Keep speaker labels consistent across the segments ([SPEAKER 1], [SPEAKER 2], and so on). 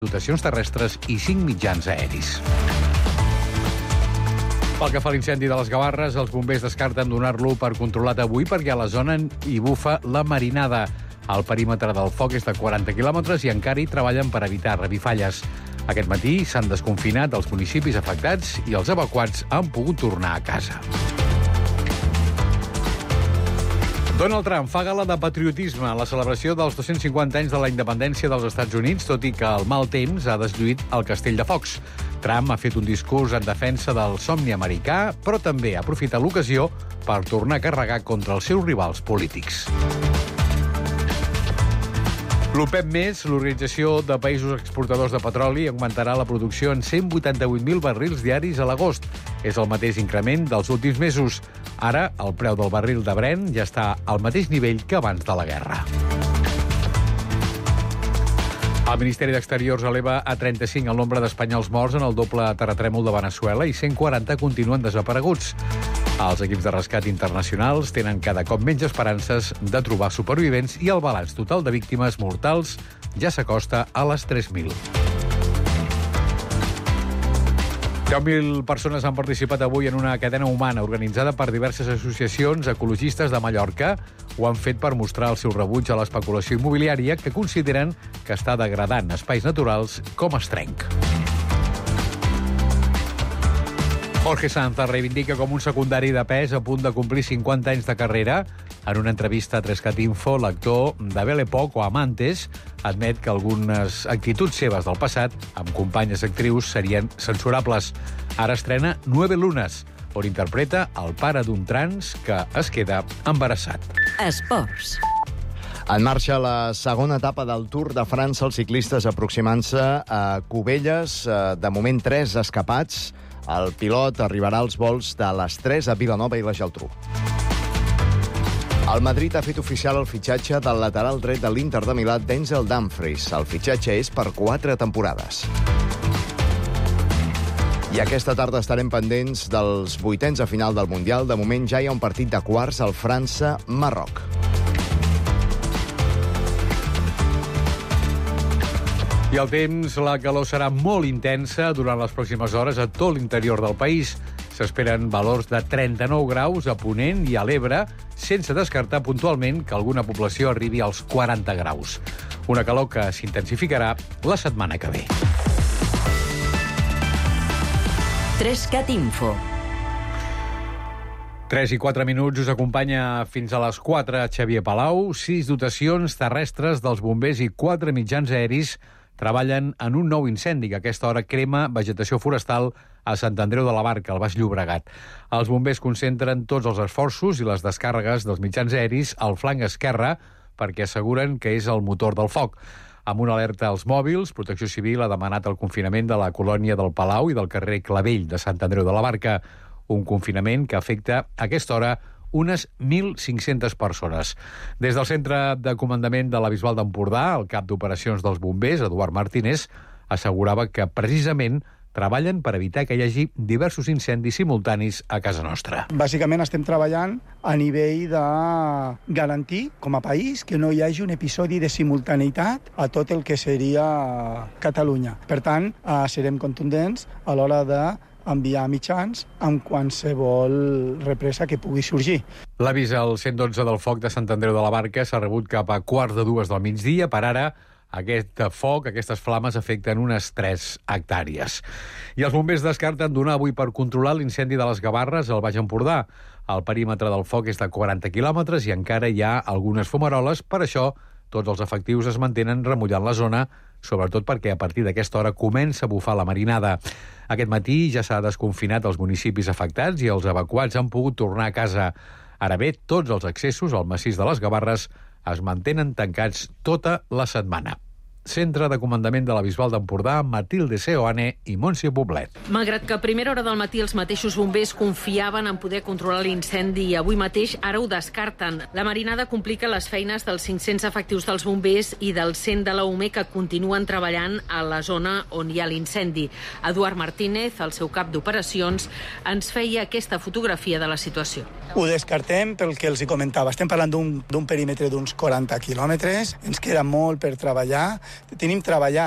[SPEAKER 1] dotacions terrestres i 5 mitjans aeris. Pel que fa a l'incendi de les Gavarres, els bombers descarten donar-lo per controlat avui perquè a la zona hi bufa la marinada. El perímetre del foc és de 40 quilòmetres i encara hi treballen per evitar revifalles. Aquest matí s'han desconfinat els municipis afectats i els evacuats han pogut tornar a casa. Donald Trump fa gala de patriotisme a la celebració dels 250 anys de la independència dels Estats Units, tot i que el mal temps ha deslluït el castell de focs. Trump ha fet un discurs en defensa del somni americà, però també ha aprofitat l'ocasió per tornar a carregar contra els seus rivals polítics. L'OPEP+, l'Organització de Països Exportadors de Petroli, augmentarà la producció en 188.000 barrils diaris a l'agost. És el mateix increment dels últims mesos. Ara, el preu del barril de Brent ja està al mateix nivell que abans de la guerra. El Ministeri d'Exteriors eleva a 35 el nombre d'espanyols morts en el doble terratrèmol de Veneçuela i 140 continuen desapareguts. Els equips de rescat internacionals tenen cada cop menys esperances de trobar supervivents i el balanç total de víctimes mortals ja s'acosta a les 3.000. 10.000 persones han participat avui en una cadena humana organitzada per diverses associacions ecologistes de Mallorca. Ho han fet per mostrar el seu rebuig a l'especulació immobiliària que consideren que està degradant espais naturals com Estrenc. Jorge Sanz es reivindica com un secundari de pes a punt de complir 50 anys de carrera. En una entrevista a 3cat Info, l'actor de Belle Époque o Amantes admet que algunes actituds seves del passat amb companyes actrius serien censurables. Ara estrena 9 lunes, on interpreta el pare d'un trans que es queda embarassat.
[SPEAKER 2] Esports.
[SPEAKER 3] En marxa la segona etapa del Tour de França, els ciclistes aproximant-se a Cubelles. De moment, 3 escapats. El pilot arribarà als vols de les 3 a Vilanova i la Geltrú. El Madrid ha fet oficial el fitxatge del lateral dret de l'Inter de Milà, Denzel Dumfries. El fitxatge és per 4 temporades. I aquesta tarda estarem pendents dels 8ens de final del Mundial. De moment ja hi ha un partit de quarts al França-Marroc.
[SPEAKER 1] I el temps, la calor serà molt intensa durant les pròximes hores a tot l'interior del país. S'esperen valors de 39 graus a Ponent i a l'Ebre, sense descartar puntualment que alguna població arribi als 40 graus. Una calor que s'intensificarà la setmana que ve.
[SPEAKER 2] 3cat Info.
[SPEAKER 1] 3 i 4 minuts us acompanya fins a les 4 Xavier Palau. 6 dotacions terrestres dels bombers i 4 mitjans aeris treballen en un nou incendi que a aquesta hora crema vegetació forestal a Sant Andreu de la Barca, al Baix Llobregat. Els bombers concentren tots els esforços i les descàrregues dels mitjans aeris al flanc esquerre perquè asseguren que és el motor del foc. Amb una alerta als mòbils, Protecció Civil ha demanat el confinament de la colònia del Palau i del carrer Clavell de Sant Andreu de la Barca, un confinament que afecta a aquesta hora unes 1.500 persones. Des del centre de comandament de la Bisbal d'Empordà, el cap d'operacions dels bombers, Eduard Martínez, assegurava que precisament treballen per evitar que hi hagi diversos incendis simultanis a casa nostra.
[SPEAKER 4] Bàsicament estem treballant a nivell de garantir, com a país, que no hi hagi un episodi de simultaneïtat a tot el que seria Catalunya. Per tant, serem contundents a l'hora de enviar mitjans amb qualsevol represa que pugui sorgir.
[SPEAKER 1] L'avís al 112 del foc de Sant Andreu de la Barca s'ha rebut cap a 1:45 del migdia. Per ara, aquest foc, aquestes flames, afecten unes 3 hectàrees. I els bombers descarten donar avui per controlar l'incendi de les Gavarres al Baix Empordà. El perímetre del foc és de 40 quilòmetres i encara hi ha algunes fumaroles. Per això, tots els efectius es mantenen remullant la zona, sobretot perquè a partir d'aquesta hora comença a bufar la marinada. Aquest matí ja s'ha desconfinat els municipis afectats i els evacuats han pogut tornar a casa. Ara bé, tots els accessos al massís de les Gavarres es mantenen tancats tota la setmana. Centre de comandament de la Bisbal d'Empordà, Matilde Seoane i Montse Poblet.
[SPEAKER 5] Malgrat que a primera hora del matí els mateixos bombers confiaven en poder controlar l'incendi i avui mateix ara ho descarten. La marinada complica les feines dels 500 efectius dels bombers i dels 100 de la UME que continuen treballant a la zona on hi ha l'incendi. Eduard Martínez, el seu cap d'operacions, ens feia aquesta fotografia de la situació.
[SPEAKER 4] Ho descartem pel que els comentava. Estem parlant d'un perímetre d'uns 40 quilòmetres. Ens queda molt per treballar. Tenim treballat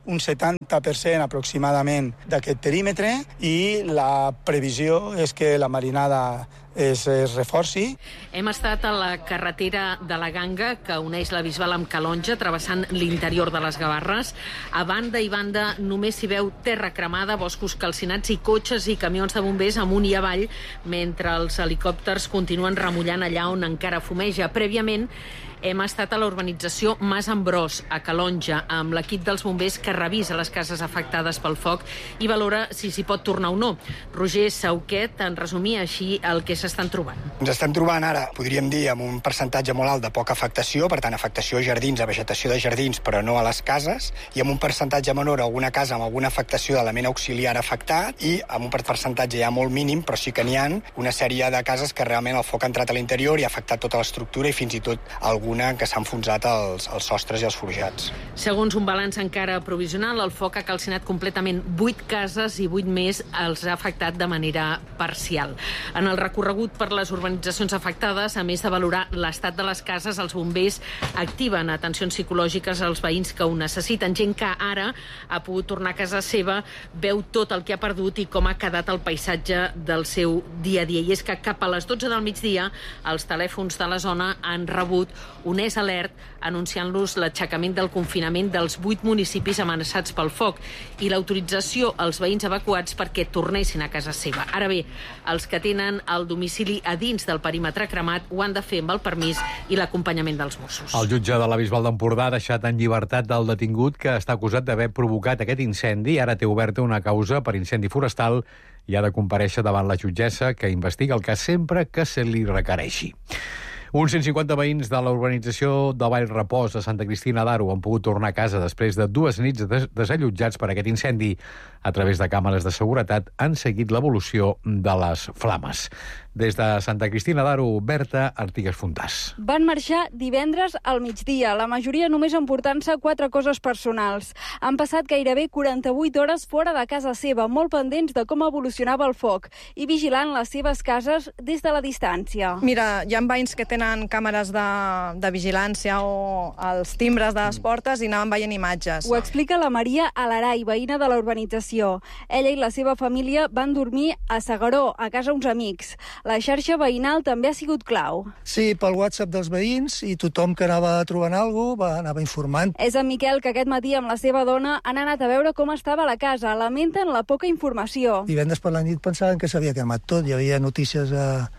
[SPEAKER 4] un 70% aproximadament d'aquest perímetre i la previsió és que la marinada es reforci.
[SPEAKER 5] Hem estat a la carretera de la Ganga, que uneix la Bisbal amb Calonge, travessant l'interior de les Gavarres. A banda i banda només s'hi veu terra cremada, boscos calcinats i cotxes i camions de bombers amunt i avall, mentre els helicòpters continuen remullant allà on encara fumeja. Prèviament, hem estat a la urbanització Mas Ambrós, a Calonge, amb l'equip dels bombers que revisa les cases afectades pel foc i valora si s'hi pot tornar o no. Roger Sauquet en resumia així el que s'estan trobant.
[SPEAKER 6] Ens estem trobant ara, podríem dir, amb un percentatge molt alt de poca afectació, per tant, afectació a jardins, a vegetació de jardins, però no a les cases, i amb un percentatge menor a alguna casa amb alguna afectació d'element auxiliar afectat, i amb un percentatge ja molt mínim, però sí que n'hi ha una sèrie de cases que realment el foc ha entrat a l'interior i ha afectat tota l'estructura i fins i tot alguna que s'ha enfonsat els sostres i els forjats.
[SPEAKER 5] Segons un balanç encara provisional, el foc ha calcinat completament 8 cases i 8 més els ha afectat de manera parcial. En el recorregut per les urbanitzacions afectades, a més de valorar l'estat de les cases, els bombers activen atencions psicològiques als veïns que ho necessiten. Gent que ara ha pogut tornar a casa seva, veu tot el que ha perdut i com ha quedat el paisatge del seu dia a dia. I és que cap a les 12 del migdia els telèfons de la zona han rebut un alert anunciant-los l'aixecament del confinament dels 8 municipis amenaçats pel foc i l'autorització als veïns evacuats perquè tornessin a casa seva. Ara bé, els que tenen el domicili a dins del perímetre cremat ho han de fer amb el permís i l'acompanyament dels Mossos.
[SPEAKER 1] El jutge de la Bisbal d'Empordà ha deixat en llibertat del detingut que està acusat d'haver provocat aquest incendi. Ara té oberta una causa per incendi forestal i ha de comparèixer davant la jutgessa que investiga el cas sempre que se li requereixi. Uns 150 veïns de la urbanització de Vall Repòs a Santa Cristina d'Aro han pogut tornar a casa després de 2 nits desallotjats per aquest incendi. A través de càmeres de seguretat han seguit l'evolució de les flames. Des de Santa Cristina d'Aro, Berta Artigas Fontàs.
[SPEAKER 7] Van marxar divendres al migdia, la majoria només emportant-se 4 coses personals. Han passat gairebé 48 hores fora de casa seva, molt pendents de com evolucionava el foc i vigilant les seves cases des de la distància.
[SPEAKER 8] Mira, hi ha veïns que tenen càmeres de vigilància o els timbres de les portes i anaven veient imatges.
[SPEAKER 7] Ho explica la Maria Alarai, veïna de la urbanització. Ella i la seva família van dormir a S'Agaró, a casa uns amics. La xarxa veïnal també ha sigut clau.
[SPEAKER 9] Sí, pel WhatsApp dels veïns i tothom que anava trobant alguna cosa anava informant.
[SPEAKER 7] És en Miquel que aquest matí amb la seva dona han anat a veure com estava la casa. Lamenten la poca informació.
[SPEAKER 9] Divendres per la nit pensaven que s'havia cremat tot. Hi havia notícies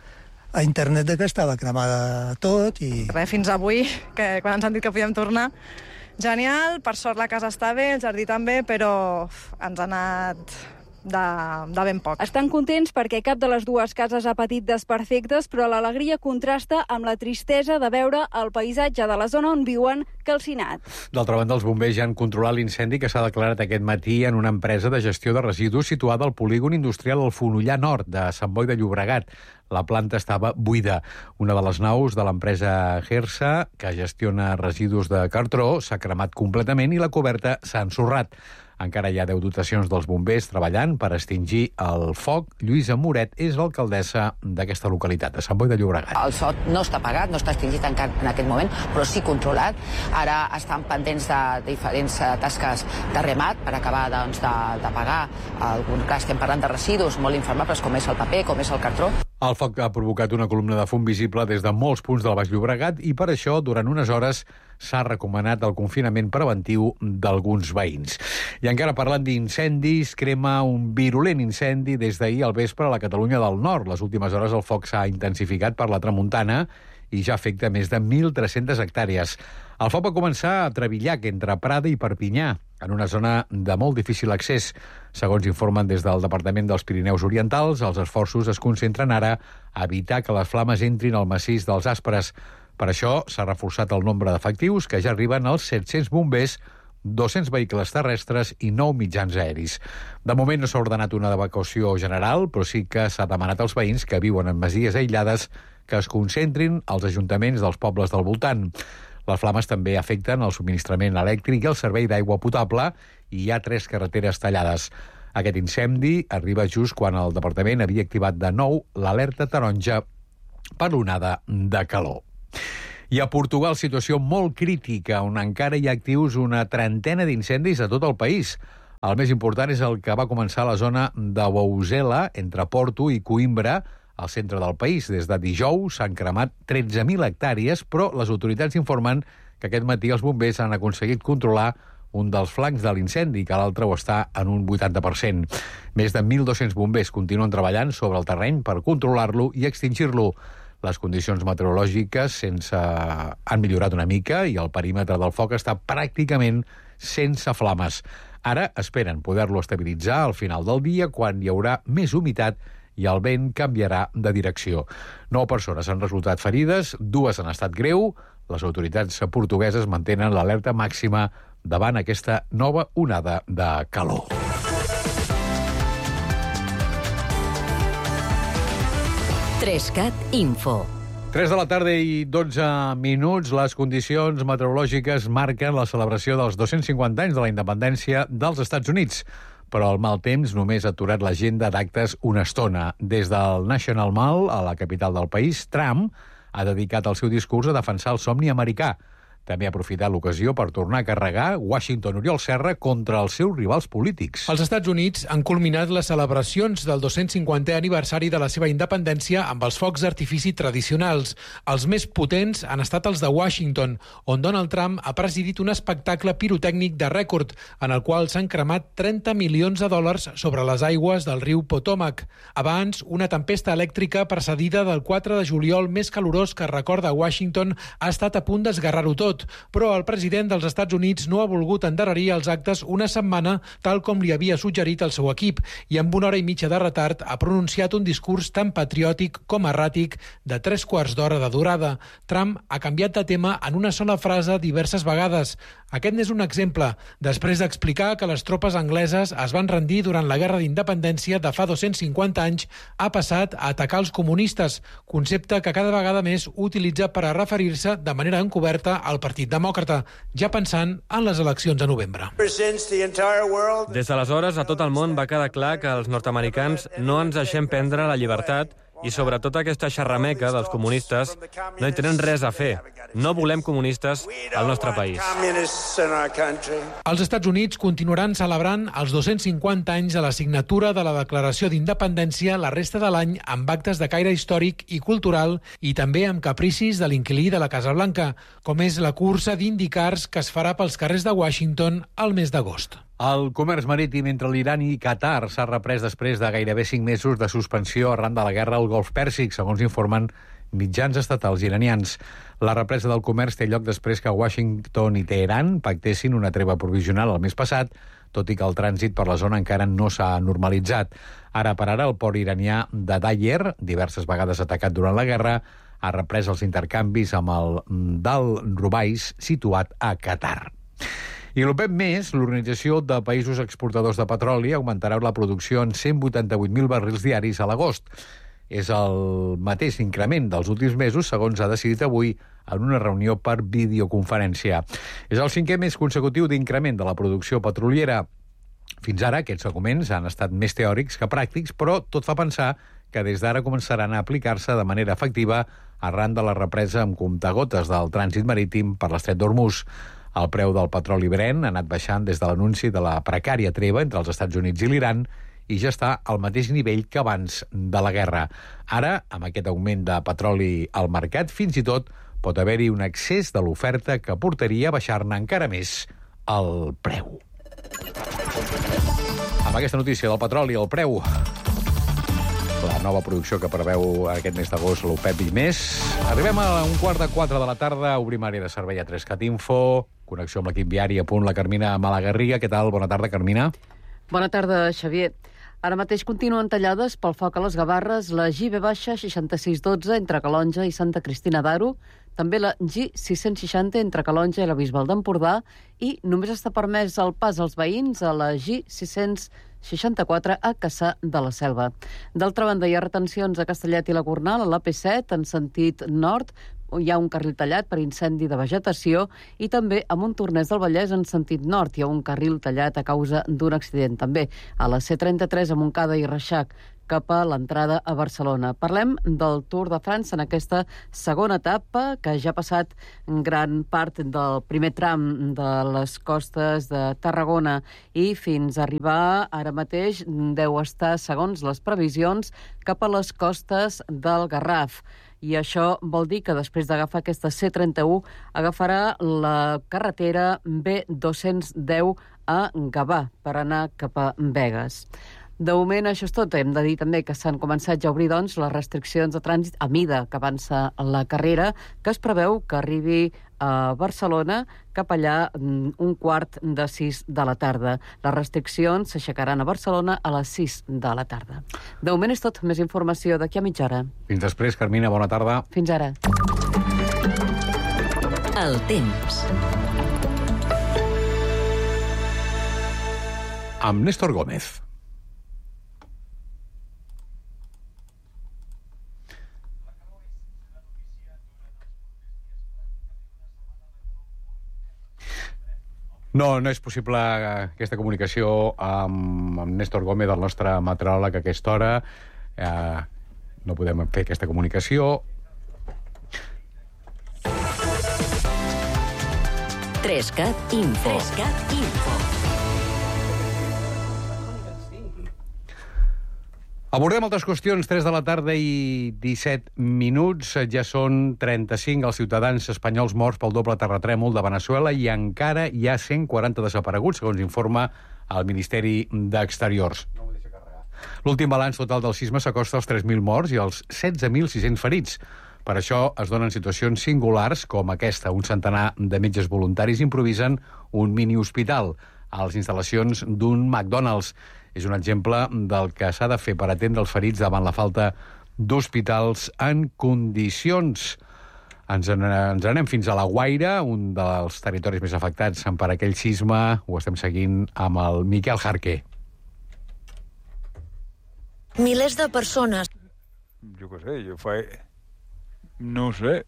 [SPEAKER 9] a internet de que estava cremada tot i...
[SPEAKER 8] Fins avui, que quan ens han dit que podíem tornar, genial, per sort la casa està bé, el jardí també, però ens ha anat de ben poc.
[SPEAKER 7] Estan contents perquè cap de les dues cases ha patit desperfectes, però l'alegria contrasta amb la tristesa de veure el paisatge de la zona on viuen calcinat.
[SPEAKER 1] D'altra banda, els bombers ja han controlat l'incendi que s'ha declarat aquest matí en una empresa de gestió de residus situada al polígon industrial del Fonollar Nord, de Sant Boi de Llobregat. La planta estava buida. Una de les naus de l'empresa Gersa, que gestiona residus de cartró, s'ha cremat completament i la coberta s'ha ensorrat. Encara hi ha 10 dotacions dels bombers treballant per extingir el foc. Lluïsa Moret és l'alcaldessa d'aquesta localitat, de Sant Boi de Llobregat.
[SPEAKER 10] El foc no està apagat, no està extingit encara en aquest moment, però sí controlat. Ara estan pendents de diferents tasques de remat per acabar d'apagar algun cas. Estem parlant de residus molt inflamables, com és el paper, com és el cartró.
[SPEAKER 1] El foc ha provocat una columna de fum visible des de molts punts del Baix Llobregat i per això, durant unes hores, s'ha recomanat el confinament preventiu d'alguns veïns. I encara parlant d'incendis, crema un virulent incendi des d'ahir al vespre a la Catalunya del Nord. Les últimes hores el foc s'ha intensificat per la tramuntana i ja afecta més de 1.300 hectàrees. El foc va començar a Trevillac, entre Prada i Perpinyà, en una zona de molt difícil accés. Segons informen des del Departament dels Pirineus Orientals, els esforços es concentren ara a evitar que les flames entrin al massís dels Aspres. Per això s'ha reforçat el nombre d'efectius, que ja arriben als 700 bombers, 200 vehicles terrestres i 9 mitjans aeris. De moment no s'ha ordenat una evacuació general, però sí que s'ha demanat als veïns que viuen en masies aïllades que es concentrin als ajuntaments dels pobles del voltant. Les flames també afecten el subministrament elèctric i el servei d'aigua potable i hi ha 3 carreteres tallades. Aquest incendi arriba just quan el departament havia activat de nou l'alerta taronja per l'onada de calor. I a Portugal, situació molt crítica, on encara hi ha actius una trentena d'incendis a tot el país. El més important és el que va començar a la zona de Bouzela, entre Porto i Coimbra, al centre del país. Des de dijous s'han cremat 13.000 hectàrees, però les autoritats informen que aquest matí els bombers han aconseguit controlar un dels flancs de l'incendi, que l'altre ho està en un 80%. Més de 1.200 bombers continuen treballant sobre el terreny per controlar-lo i extingir-lo. Les condicions meteorològiques han millorat una mica i el perímetre del foc està pràcticament sense flames. Ara esperen poder-lo estabilitzar al final del dia, quan hi haurà més humitat i el vent canviarà de direcció. 9 persones han resultat ferides, 2 han estat greu. Les autoritats portugueses mantenen l'alerta màxima davant aquesta nova onada de calor.
[SPEAKER 2] Trescat Info.
[SPEAKER 1] 3 de la tarda i 12 minuts. Les condicions meteorològiques marquen la celebració dels 250 anys de la independència dels Estats Units. Però el mal temps només ha aturat l'agenda d'actes una estona. Des del National Mall, a la capital del país, Trump ha dedicat el seu discurs a defensar el somni americà. També ha aprofitat l'ocasió per tornar a carregar Washington Oriol Serra contra els seus rivals polítics.
[SPEAKER 11] Els Estats Units han culminat les celebracions del 250è aniversari de la seva independència amb els focs d'artifici tradicionals. Els més potents han estat els de Washington, on Donald Trump ha presidit un espectacle pirotècnic de rècord, en el qual s'han cremat $30 milions sobre les aigües del riu Potomac. Abans, una tempesta elèctrica precedida del 4 de juliol més calorós que recorda Washington ha estat a punt d'esgarrar-ho tot, però el president dels Estats Units no ha volgut endarrerir els actes una setmana, tal com li havia suggerit el seu equip, i amb 1 hora i mitja de retard ha pronunciat un discurs tan patriòtic com erràtic de 3/4 d'hora de durada. Trump ha canviat de tema en una sola frase diverses vegades. Aquest n'és un exemple. Després d'explicar que les tropes angleses es van rendir durant la Guerra d'Independència de fa 250 anys, ha passat a atacar els comunistes, concepte que cada vegada més utilitza per a referir-se de manera encoberta al Partit Demòcrata, ja pensant en les eleccions de novembre.
[SPEAKER 12] Des d'aleshores, a tot el món va quedar clar que els nord-americans no ens deixem prendre la llibertat i sobretot aquesta xerrameca dels comunistes no hi tenen res a fer. No volem comunistes al nostre país.
[SPEAKER 11] Els Estats Units continuaran celebrant els 250 anys de la signatura de la Declaració d'Independència la resta de l'any amb actes de caire històric i cultural i també amb capricis de l'inquilí de la Casa Blanca, com és la cursa d'IndyCars que es farà pels carrers de Washington al mes d'agost.
[SPEAKER 1] El comerç marítim entre l'Iran i Qatar s'ha reprès després de gairebé 5 mesos de suspensió arran de la guerra al Golf Pèrsic, segons informen mitjans estatals iranians. La represa del comerç té lloc després que Washington i Teheran pactessin una treva provisional el mes passat, tot i que el trànsit per la zona encara no s'ha normalitzat. Ara per ara, el port iranià de Dayer, diverses vegades atacat durant la guerra, ha reprès els intercanvis amb el d'Al Rubais, situat a Qatar. I l'OPEP+, l'Organització de Països Exportadors de Petroli, augmentarà la producció en 188.000 barrils diaris a l'agost. És el mateix increment dels últims mesos, segons ha decidit avui en una reunió per videoconferència. És el 5è mes consecutiu d'increment de la producció petroliera. Fins ara, aquests augments han estat més teòrics que pràctics, però tot fa pensar que des d'ara començaran a aplicar-se de manera efectiva arran de la represa amb comptagotes del trànsit marítim per l'estret d'Hormuz. El preu del petroli Brent ha anat baixant des de l'anunci de la precària treva entre els Estats Units i l'Iran i ja està al mateix nivell que abans de la guerra. Ara, amb aquest augment de petroli al mercat, fins i tot pot haver-hi un excés de l'oferta que portaria a baixar-ne encara més el preu. Amb aquesta notícia del petroli, el preu, la nova producció que preveu aquest mes d'agost l'OPEP i més. Arribem a 3:15 de la tarda, obrim àrea de servei a Trescat Info, connexió amb l'equip viari, a punt la Carmina Malagarriga. Què tal? Bona tarda, Carmina.
[SPEAKER 13] Bona tarda, Xavier. Ara mateix continuen tallades pel foc a les Gavarres la G-6612 entre Calonja i Santa Cristina d'Aro, també la G660 entre Calonja i la Bisbal d'Empordà, i només està permès el pas als veïns a la G664 a Cassà de la Selva. D'altra banda, hi ha retencions a Castellet i la Gornal, a l'AP7 en sentit nord, hi ha un carril tallat per incendi de vegetació i també a Montornès del Vallès en sentit nord hi ha un carril tallat a causa d'un accident. També a la C33 a Montcada i Reixac cap a l'entrada a Barcelona. Parlem del Tour de França en aquesta segona etapa, que ja ha passat gran part del primer tram de les costes de Tarragona i fins a arribar ara mateix deu estar, segons les previsions, cap a les costes del Garraf. I això vol dir que després d'agafar aquesta C31 agafarà la carretera B210 a Gavà per anar cap a Begues. De moment, això és tot. Hem de dir també que s'han començat ja a obrir, doncs, les restriccions de trànsit a mida que avança la carrera, que es preveu que arribi a Barcelona cap allà 5:45 de la tarda. Les restriccions s'aixecaran a Barcelona a les 6 de la tarda. De moment és tot. Més informació d'aquí a mitja hora.
[SPEAKER 1] Fins després, Carmina. Bona tarda.
[SPEAKER 13] Fins ara.
[SPEAKER 2] El temps.
[SPEAKER 1] Amb Néstor Gómez. No és possible aquesta comunicació amb Néstor Gómez, el nostre meteoròleg, a aquesta hora. No podem fer aquesta comunicació.
[SPEAKER 2] 3CAT Info.
[SPEAKER 1] Abordem altres qüestions. 3 de la tarda i 17 minuts. Ja són 35 els ciutadans espanyols morts pel doble terratrèmol de Veneçuela i encara hi ha 140 desapareguts, segons informa el Ministeri d'Exteriors. L'últim balanç total del sisme s'acosta als 3.000 morts i als 16.600 ferits. Per això es donen situacions singulars com aquesta. Un centenar de metges voluntaris improvisen un mini-hospital a les instal·lacions d'un McDonald's. És un exemple del que s'ha de fer per atendre els ferits davant la falta d'hospitals en condicions. Ens anem fins a La Guaira, un dels territoris més afectats per aquell sisme. Ho estem seguint amb el Miquel Jarqué.
[SPEAKER 14] Milers de persones.
[SPEAKER 15] Jo què sé, no ho sé.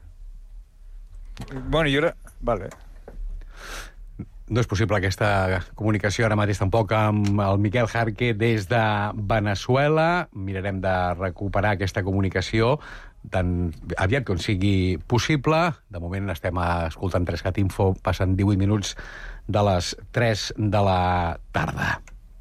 [SPEAKER 15] Bueno, i ara... Vale.
[SPEAKER 1] No és possible aquesta comunicació ara mateix tampoc amb el Miquel Jarqué des de Veneçuela. Mirarem de recuperar aquesta comunicació tan aviat com sigui possible. De moment estem escoltant 3CAT Info, passen 18 minuts de les 3 de la tarda.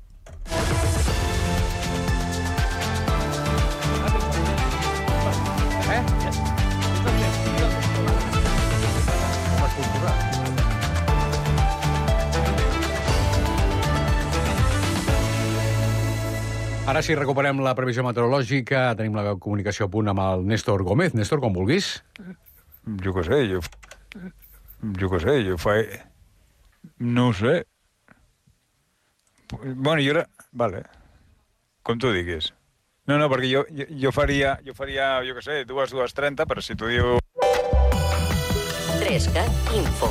[SPEAKER 1] Ara sí, recuperem la previsió meteorològica. Tenim la comunicació a punt amb el Néstor Gómez. Néstor, com vulguis.
[SPEAKER 15] Jo què sé, no ho sé. Bueno, i ara... Vale. Com tu diguis. No, perquè jo faria, jo què sé, 2:30, però si tu dius...
[SPEAKER 2] 3CAT Info.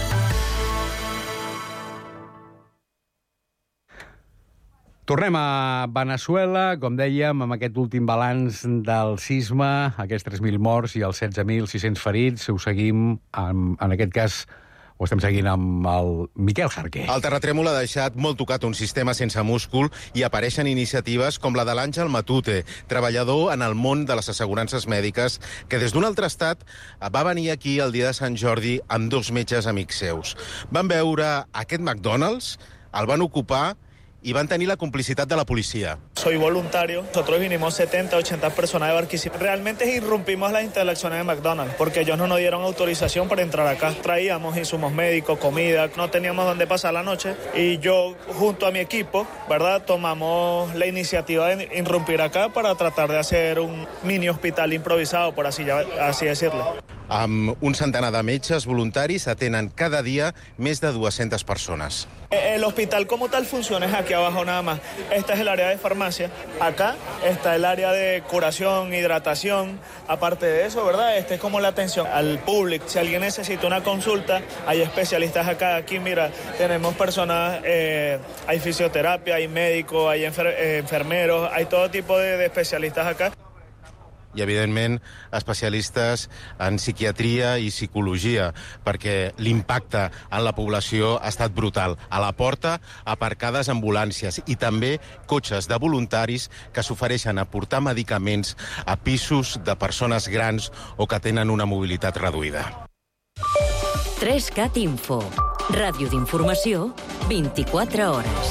[SPEAKER 1] Tornem a Veneçuela, com dèiem, amb aquest últim balanç del sisme, aquests 3.000 morts i els 16.600 ferits. Ho seguim, en aquest cas, ho estem seguint amb el Miquel Jarqué.
[SPEAKER 16] El terratrèmol ha deixat molt tocat un sistema sense múscul i apareixen iniciatives com la de l'Àngel Matute, treballador en el món de les assegurances mèdiques, que des d'un altre estat va venir aquí el dia de Sant Jordi amb 2 metges amics seus. Van veure aquest McDonald's, el van ocupar y van a tener la complicidad de la policía.
[SPEAKER 17] Soy voluntario. Nosotros vinimos 70, 80 personas de Barquisimeto. Realmente irrumpimos las instalaciones de McDonald's porque ellos no nos dieron autorización para entrar acá. Traíamos insumos médicos, comida, no teníamos dónde pasar la noche y yo junto a mi equipo, ¿verdad?, tomamos la iniciativa de irrumpir acá para tratar de hacer un mini hospital improvisado, por así decirlo.
[SPEAKER 16] Amb un centenar de metges voluntaris atenen cada dia més de 200 persones.
[SPEAKER 17] El hospital como tal funciona es aquí abajo nada más. Esta es el área de farmacia. Acá está el área de curación, hidratación. Aparte de eso, ¿verdad? Este es como la atención al público. Si alguien necesita una consulta, hay especialistas acá. Aquí, mira, tenemos personas, hay fisioterapia, hay médicos, hay enfermeros, hay todo tipo de especialistas acá.
[SPEAKER 16] i, evidentment, especialistes en psiquiatria i psicologia, perquè l'impacte en la població ha estat brutal. A la porta, aparcades ambulàncies i també cotxes de voluntaris que s'ofereixen a portar medicaments a pisos de persones grans o que tenen una mobilitat reduïda.
[SPEAKER 2] 3CAT Info. Ràdio d'informació, 24 hores.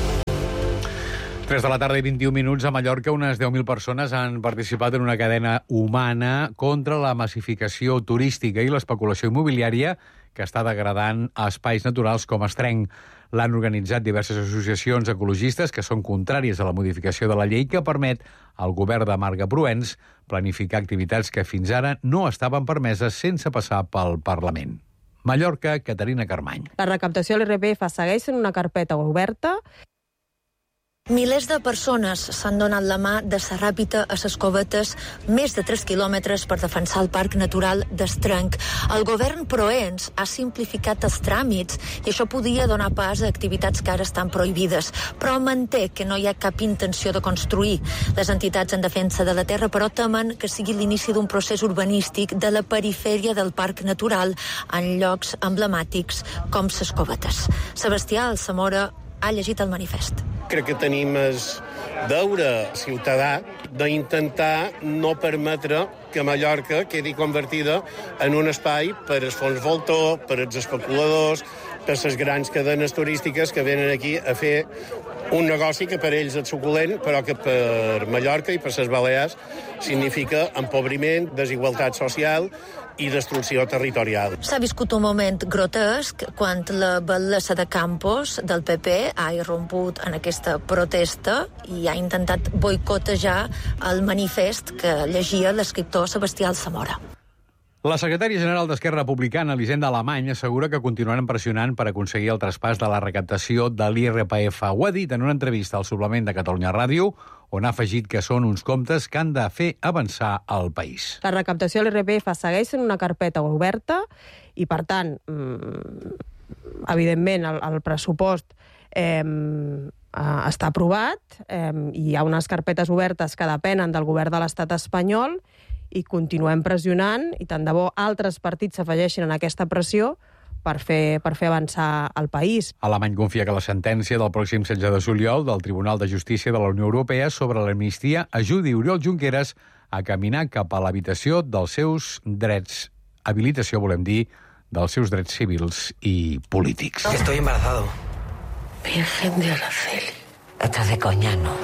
[SPEAKER 1] 3 de la tarda i 21 minuts. A Mallorca, unes 10.000 persones han participat en una cadena humana contra la massificació turística i l'especulació immobiliària que està degradant espais naturals com Estrenc. L'han organitzat diverses associacions ecologistes que són contràries a la modificació de la llei que permet al govern de Marga Proens planificar activitats que fins ara no estaven permeses sense passar pel Parlament. Mallorca, Caterina Carmany.
[SPEAKER 18] La recaptació de l'IRPF segueix en una carpeta oberta.
[SPEAKER 14] Milers de persones s'han donat la mà de sa Ràpita a ses Covetes, més de 3 quilòmetres per defensar el Parc Natural d'Estrenc. El govern Proens ha simplificat els tràmits i això podia donar pas a activitats que ara estan prohibides, però manté que no hi ha cap intenció de construir. Les entitats en defensa de la terra, però, temen que sigui l'inici d'un procés urbanístic de la perifèria del Parc Natural en llocs emblemàtics com ses Covetes. Sebastià Alsamora ha llegit el manifest.
[SPEAKER 19] Crec que tenim el deure ciutadà d'intentar no permetre que Mallorca quedi convertida en un espai per als fons voltor, per als especuladors, per les grans cadenes turístiques que venen aquí a fer un negoci que per ells és suculent, però que per Mallorca i per les Balears significa empobriment, desigualtat social i destrucció territorial.
[SPEAKER 14] S'ha viscut un moment grotesc quan la batllessa de Campos del PP ha irromput en aquesta protesta i ha intentat boicotejar el manifest que llegia l'escriptor Sebastià Alsamora.
[SPEAKER 1] La secretària general d'Esquerra Republicana, Elisenda Alemany, assegura que continuaran pressionant per aconseguir el traspàs de la recaptació de l'IRPF. Ho ha dit en una entrevista al suplement de Catalunya Ràdio, on ha afegit que són uns comptes que han de fer avançar el país.
[SPEAKER 18] La recaptació de l'IRPF segueix en una carpeta oberta i, per tant, evidentment, el pressupost està aprovat, hi ha unes carpetes obertes que depenen del govern de l'estat espanyol i continuem pressionant, i tant de bo altres partits s'afegeixin en aquesta pressió per fer avançar el país.
[SPEAKER 1] Alemany confia que la sentència del pròxim 16 de juliol del Tribunal de Justícia de la Unió Europea sobre l'amnistia ajudi Oriol Junqueras a caminar cap a l'habitació dels seus drets. Habilitació, volem dir, dels seus drets civils i polítics.
[SPEAKER 20] Estoy embarazado.
[SPEAKER 2] Virgen de Araceli. Estás de coña, ¿no?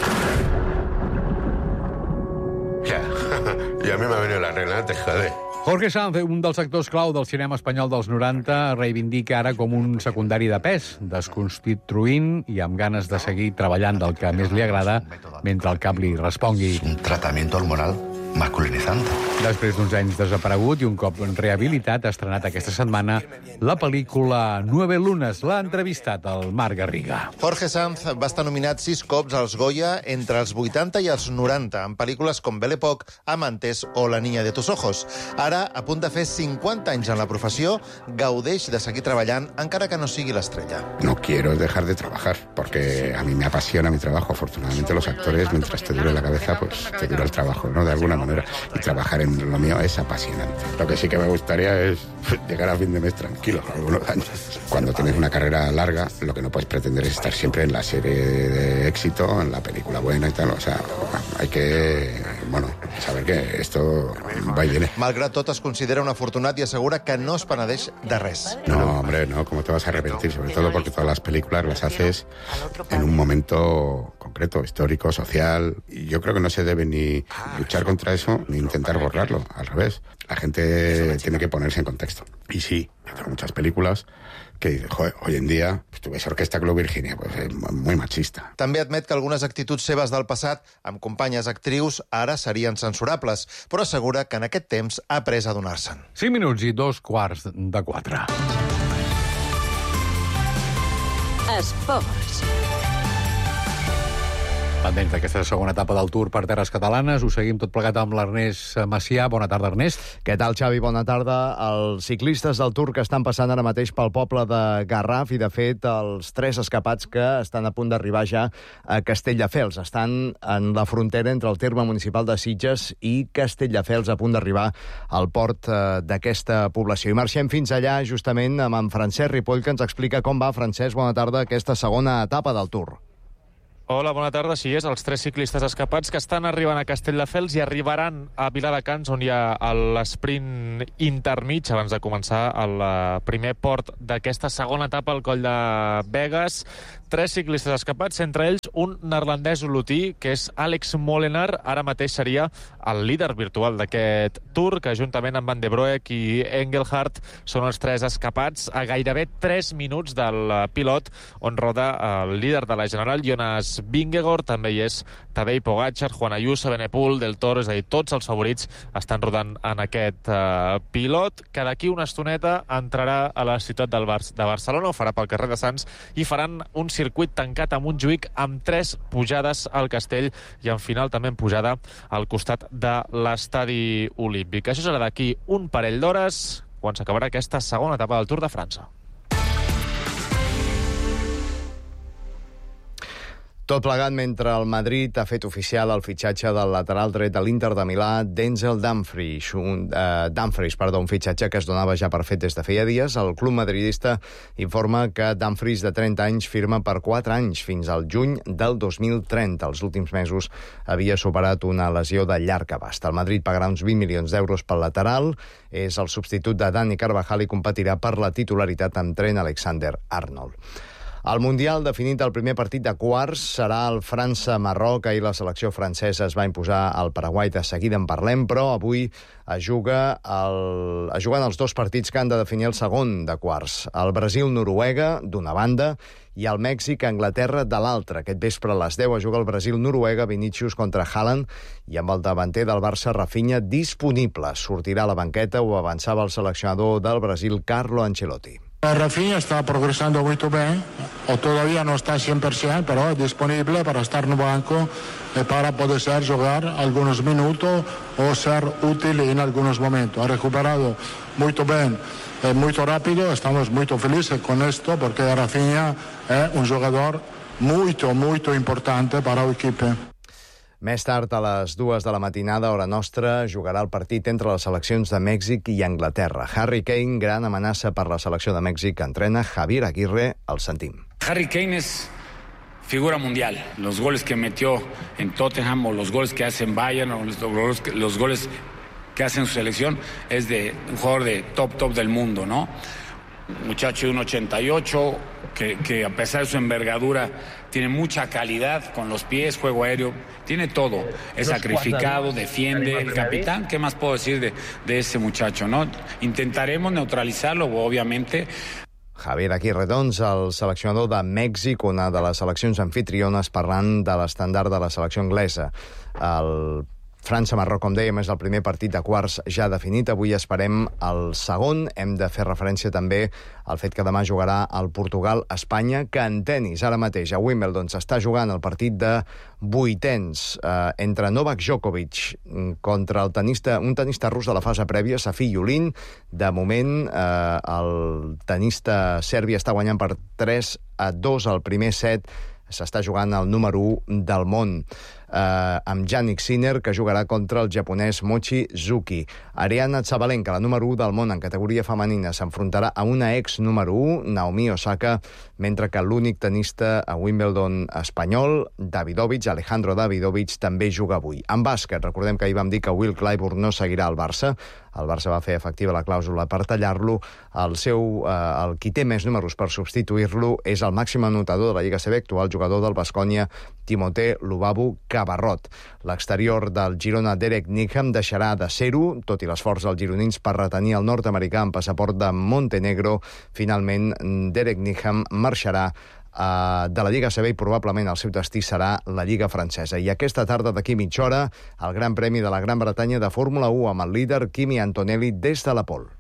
[SPEAKER 21] Ya, y a mí me ha venido la regla antes, joder.
[SPEAKER 1] Jorge Sanz, un dels actors clau del cinema espanyol dels 90, reivindica ara com un secundari de pes, desconstituint i amb ganes de seguir treballant del que més li agrada mentre el cap li respongui.
[SPEAKER 21] Un tratamiento hormonal masculinizante.
[SPEAKER 1] Després d'uns anys desaparegut i un cop rehabilitat, ha estrenat aquesta setmana la pel·lícula 9 lunes. L'ha entrevistat el Marc Garriga.
[SPEAKER 22] Jorge Sanz va estar nominat 6 cops als Goya entre els 80 i els 90, en pel·lícules com Belle Époque, Amantes o La niña de tus ojos. Ara, a punt de fer 50 anys en la professió, gaudeix de seguir treballant, encara que no sigui l'estrella.
[SPEAKER 23] No quiero dejar de trabajar, porque a mí me apasiona mi trabajo. Afortunadamente los actores, mientras te dure la cabeza, pues te dura el trabajo, ¿no? De alguna manera. Y trabajar en lo mío es apasionante. Lo que sí que me gustaría es llegar a fin de mes tranquilo, algunos años. Cuando tienes una carrera larga, lo que no puedes pretender es estar siempre en la serie de éxito, en la película buena y tal. O sea, hay que, saber que esto va y viene.
[SPEAKER 22] Malgrat tot, es considera un afortunat i assegura que no es penedeix de res.
[SPEAKER 23] No, hombre, no, ¿cómo te vas a arrepentir? Sobre todo porque todas las películas las haces en un momento concreto, histórico, social. Y yo creo que no se debe ni luchar contra eso ni intentar borrarlo. Al revés, la gente tiene que ponerse en contexto. Y sí, yo tengo muchas películas que, joder, hoy en día, pues tu ves Orquesta Club Virginia, pues es muy machista.
[SPEAKER 22] També admet que algunes actituds seves del passat, amb companyes actrius, ara serien censurables, però assegura que en aquest temps ha après a donar-se'n.
[SPEAKER 1] 5 minuts i 3:45.
[SPEAKER 2] Esports.
[SPEAKER 1] Pendents d'aquesta segona etapa del Tour per terres catalanes. Ho seguim tot plegat amb l'Ernest Macià. Bona tarda, Ernest.
[SPEAKER 3] Què tal, Xavi? Bona tarda. Els ciclistes del Tour que estan passant ara mateix pel poble de Garraf i, de fet, els 3 escapats que estan a punt d'arribar ja a Castelldefels. Estan en la frontera entre el terme municipal de Sitges i Castelldefels, a punt d'arribar al port d'aquesta població. I marxem fins allà, justament, amb en Francesc Ripoll, que ens explica com va. Francesc, bona tarda, aquesta segona etapa del Tour.
[SPEAKER 4] Hola, bona tarda. Sí, és els 3 ciclistes escapats que estan arribant a Castelldefels i arribaran a Viladecans, on hi ha l'esprint intermig abans de començar el primer port d'aquesta segona etapa al Coll de Begues. 3 ciclistes escapats, entre ells un neerlandès olotí, que és Alex Molenaar. Ara mateix seria el líder virtual d'aquest Tour, que juntament amb Van de Broek i Engelhard són els 3 escapats a gairebé 3 minuts del pilot, on roda el líder de la General, Jonas Vingegaard. També hi és Tadej Pogačar, Juan Ayuso, Benepul, Del Toro, és a dir, tots els favorits estan rodant en aquest pilot, que d'aquí una estoneta entrarà a la ciutat de Barcelona, ho farà pel carrer de Sants, i faran un circuit tancat a Montjuïc amb 3 pujades al castell i en final també en pujada al costat de l'estadi olímpic. Això serà d'aquí un parell d'hores, quan s'acabarà aquesta segona etapa del Tour de França.
[SPEAKER 3] Tot plegat mentre el Madrid ha fet oficial el fitxatge del lateral dret de l'Inter de Milà, Denzel Dumfries, un fitxatge que es donava ja per fet des de feia dies. El club madridista informa que Dumfries, de 30 anys, firma per 4 anys, fins al juny del 2030. Els últims mesos havia superat una lesió de llarg abast. El Madrid pagarà uns 20 milions d'euros pel lateral. És el substitut de Dani Carvajal i competirà per la titularitat amb Trent Alexander-Arnold. El Mundial, definit el primer partit de quarts, serà el França-Marroc. Ahir la selecció francesa es va imposar al Paraguai, de seguida en parlem, però avui es juguen els 2 partits que han de definir el segon de quarts. El Brasil-Noruega, d'una banda, i el Mèxic-Anglaterra, de l'altra. Aquest vespre a les 10 es juga el Brasil-Noruega, Vinícius contra Haaland, i amb el davanter del Barça, Rafinha, disponible. Sortirà a la banqueta, ho avançava el seleccionador del Brasil, Carlo Ancelotti.
[SPEAKER 20] Rafinha está progresando muy bien, o todavía no está 100%, pero es disponible para estar en el banco para poder jugar algunos minutos o ser útil en algunos momentos. Ha recuperado muy bien, muy rápido, estamos muy felices con esto porque Rafinha es un jugador muy importante para el equipo.
[SPEAKER 3] Més tard, a les 2 de la matinada, hora nostra, jugarà el partit entre les seleccions de Mèxic i Anglaterra. Harry Kane, gran amenaça per la selecció de Mèxic, entrena Javier Aguirre, el sentim.
[SPEAKER 24] Harry Kane es figura mundial. Los goles que metió en Tottenham o los goles que hace en Bayern o los goles que hace en su selección es de un jugador de top del mundo, ¿no? Un muchacho de 1.88 que a pesar de su envergadura tiene mucha calidad con los pies, juego aéreo, tiene todo. Es sacrificado, defiende, el capitán. ¿Qué más puedo decir de ese muchacho, no? Intentaremos neutralizarlo, obviamente.
[SPEAKER 3] Javier Aguirre, doncs, el seleccionador de Mèxic, una de les seleccions anfitriones, parlant de l'estàndard de la selecció anglesa. El França-Marroc, com dèiem, és el primer partit de quarts ja definit. Avui esperem el segon. Hem de fer referència també al fet que demà jugarà el Portugal-Espanya, que en tenis, ara mateix, a Wimbledon, s'està jugant el partit de vuitens entre Novak Djokovic contra un tenista rus de la fase prèvia, Safí Yulin. De moment, el tenista serbi està guanyant per 3-2 al primer set. S'està jugant el número 1 del món, amb Jannik Sinner, que jugarà contra el japonès Mochi Zuki. Ariana Zabalenka, la número 1 del món en categoria femenina, s'enfrontarà a una ex número 1, Naomi Osaka, mentre que l'únic tenista a Wimbledon espanyol, Alejandro Davidovich, també juga avui. En bàsquet, recordem que ahir vam dir que Will Clyburn no seguirà al Barça. El Barça va fer efectiva la clàusula per tallar-lo. El qui té més números per substituir-lo és el màxim anotador de la Lliga CB actual, jugador del Baskonia, Timothé Lubavu Cabarrot. L'exterior del Girona, Derek Needham, deixarà de ser-ho, tot i l'esforç dels gironins per retenir el nord-americà amb passaport de Montenegro. Finalment, Derek Needham marxarà de la Lliga CB i probablement el seu destí serà la Lliga francesa. I aquesta tarda, d'aquí mitja hora, el Gran Premi de la Gran Bretanya de Fórmula 1 amb el líder Kimi Antonelli des de la pole.